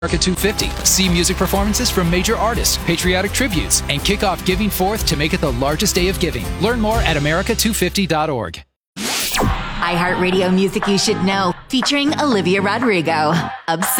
America 250. See music performances from major artists, patriotic tributes, and kick off Giving Forth to make it the largest day of giving. Learn more at America250.org. iHeartRadio Music You Should Know, featuring Olivia Rodrigo. Obsessed.